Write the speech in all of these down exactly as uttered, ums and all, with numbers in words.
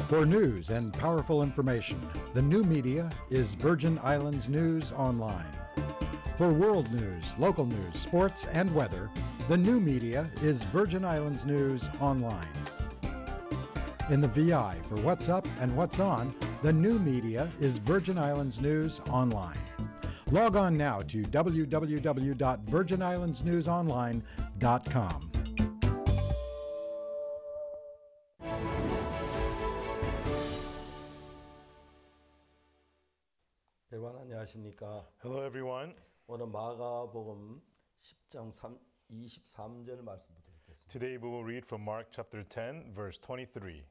For news and powerful information, the new media is Virgin Islands News Online. For world news, local news, sports, and weather, the new media is Virgin Islands News Online. In the V I for what's up and what's on, the new media is Virgin Islands News Online. Log on now to w w w dot virgin islands news online dot com. 여러분 안녕하십니까? Hello everyone. 오늘 마가복음 십 장 이십삼 절 말씀 드리겠습니다. Today we will read from Mark chapter ten verse twenty-three.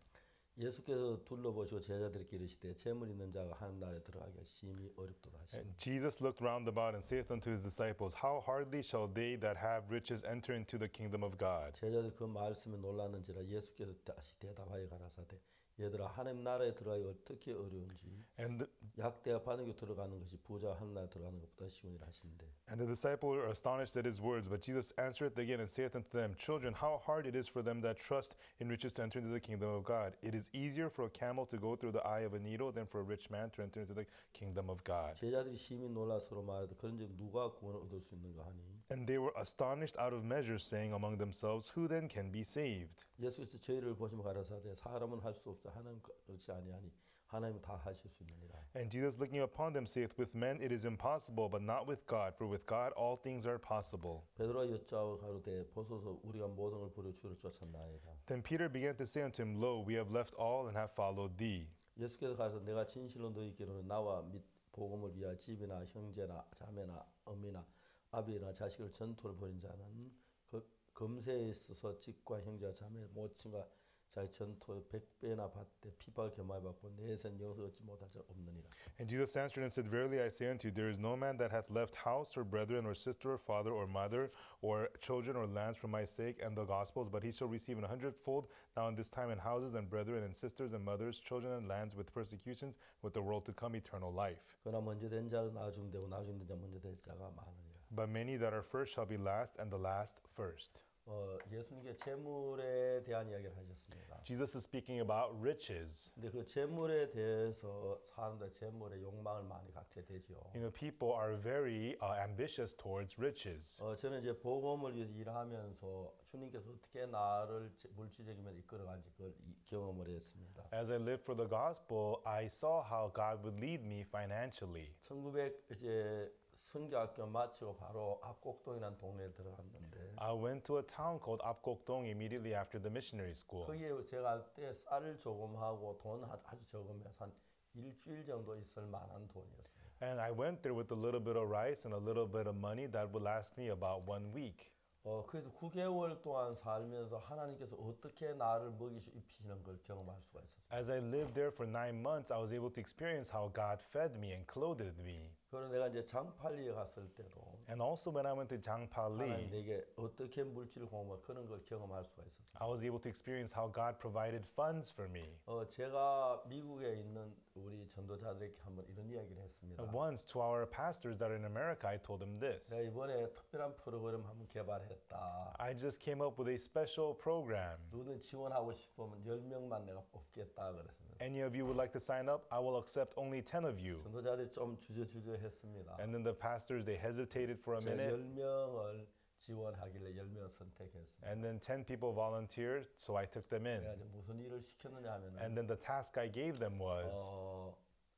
예수께서 둘러보시고 제자들에게 이르시되 재물 있는 자가 하늘 나라에 들어가기가 심히 어렵도다 하시니. And Jesus looked round about and saith unto his disciples, How hardly shall they that have riches enter into the kingdom of God? 제자들 그 말씀에 놀랐는지라 예수께서 다시 대답하여 가라사대 얘들아 하나님 나라에 들어가기 어떻게 어려운지 And the, 약대가 바늘교 들어가는 것이 부자 하늘 나라에 들어가는 것보다 쉬우니라 하신대. and the disciples were astonished at his words, but Jesus answereth again and saith unto them, Children, how hard it is for them that trust in riches to enter into the kingdom of God. It is easier for a camel to go through the eye of a needle than for a rich man to enter into the kingdom of God. 제자들이 심히 놀라 서로 말하되 그런즉 누가 구원을 얻을 수 있는가 하니. And they were astonished out of measure, saying among themselves, Who then can be saved? 예수께서 저희를 보시며 가라사대 사람은 할 수 없어 하나님 그렇지 아니하니 하나님은 다 하실 수 있느니라. And Jesus looking upon them saith, With men it is impossible, but not with God, for with God all things are possible. 베드로가 여짜오 가로되 보소서 우리가 모든 걸 버려 주를 쫓았나이다. Then Peter began to say unto him, Lo, we have left all and have followed thee. 예수께서 가서 내가 진실로 너희께로는 나와 및 복음을 위하여 집이나 형제나 자매나 어미나 아비나 자식을 전토를 벌인 자는 그 검세에 있어서 집과 형제와 자매 모친과 자기 전토 백 배나 받되 피박을 겸하여 받고 내세는 영생 얻지 못할 자 없느니라. And Jesus answered and said, Verily I say unto you, there is no man that hath left house or brethren or sister or father or mother or children or lands for my sake and the gospel's, but he shall receive an hundredfold now in this time in houses and brethren and sisters and mothers, children and lands with persecutions, with the world to come eternal life. 그러나 먼저 된 자는 나중 되고 나중 된 자 먼저 될 자가 많으니라. But many that are first shall be last, and the last first. 어, 예수님께 재물에 대한 이야기를 하셨습니다. Jesus is speaking about riches. 근데 그 재물에 대해서 사람들 재물의 욕망을 많이 갖게 되죠. You know, people are very uh, ambitious towards riches. 어, 저는 이제 복음을 위해서 일하면서 주님께서 어떻게 나를 물질적이면 이끌어간지 그걸 경험을 했습니다. As I lived for the gospel, I saw how God would lead me financially. 천구백 이제 선교학교 마치고 바로 압곡동이라는 동네에 들어갔는데 I went to a town called Apgokdong immediately after the missionary school. 거기에 제가 갈 때 쌀 조금 하고 돈 아주 적으면서 한 일주일 정도 있을 만한 돈이었어요. And I went there with a little bit of rice and a little bit of money that would last me about one week. 어, 그래서 구 개월 동안 살면서 하나님께서 어떻게 나를 먹이시 입히시는 걸 경험할 수가 있었어요. As I lived there for nine months, I was able to experience how God fed me and clothed me. 그리고 내가 이제 장팔리에 갔을 때도 And also when I went to 하나님 Jangpali, 내게 어떻게 물질을 공급할 그런 걸 경험할 수가 있었어요. I was able to experience how God provided funds for me. 어, 제가 미국에 있는 우리 전도자들에게 한번 이런 이야기를 했습니다. And once to our pastors that are in America, I told them this. 내가 이번에 특별한 프로그램 한번 개발했다. I just came up with a special program. 누구든 지원하고 싶으면 열 명만 내가 뽑겠다 그랬습니다. Any of you would like to sign up? I will accept only ten of you. 전도자들이 좀 주저주저 했습니다. And then the pastors, they hesitated for a 제가 열 minute. 명을 지원하길래 열 명을 선택했습니다. And then ten people volunteered, so I took them 내가 in. 이제 무슨 일을 시켰느냐 하면은 And then the task I gave them was, 어,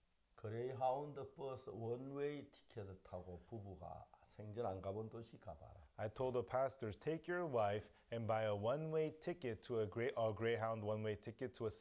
그레이하운드 버스 원웨이 티켓을 타고 부부가 생전 안 가본 도시 가봐라. I told the pastors, take your wife and buy a one-way ticket to a, Grey, a Greyhound one-way ticket to a